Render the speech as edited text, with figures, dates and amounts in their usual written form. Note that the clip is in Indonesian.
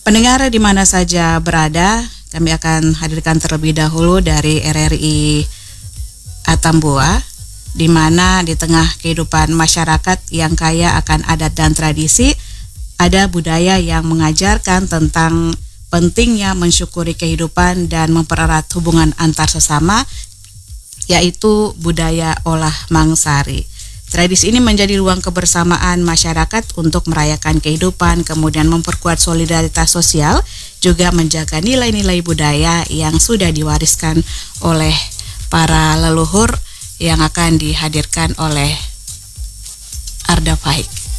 Pendengar di mana saja berada, kami akan hadirkan terlebih dahulu dari RRI Atambua, di mana di tengah kehidupan masyarakat yang kaya akan adat dan tradisi, ada budaya yang mengajarkan tentang pentingnya mensyukuri kehidupan dan mempererat hubungan antar sesama, yaitu budaya olah mangsari. Tradisi ini menjadi ruang kebersamaan masyarakat untuk merayakan kehidupan, kemudian memperkuat solidaritas sosial, juga menjaga nilai-nilai budaya yang sudah diwariskan oleh para leluhur yang akan dihadirkan oleh Arda Faik.